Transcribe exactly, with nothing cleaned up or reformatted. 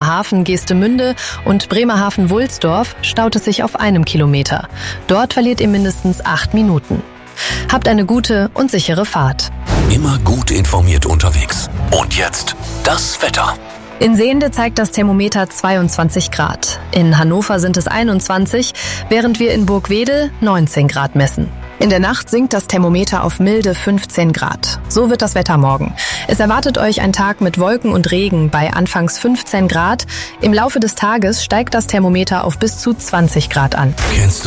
Bremerhaven, Geestemünde und Bremerhaven-Wulsdorf staut es sich auf einem Kilometer. Dort verliert ihr mindestens acht Minuten. Habt eine gute und sichere Fahrt. Immer gut informiert unterwegs. Und jetzt das Wetter. In Sehnde zeigt das Thermometer zweiundzwanzig Grad. In Hannover sind es einundzwanzig, während wir in Burgwedel neunzehn Grad messen. In der Nacht sinkt das Thermometer auf milde fünfzehn Grad. So wird das Wetter morgen. Es erwartet euch ein Tag mit Wolken und Regen bei anfangs fünfzehn Grad. Im Laufe des Tages steigt das Thermometer auf bis zu zwanzig Grad an. Kennst du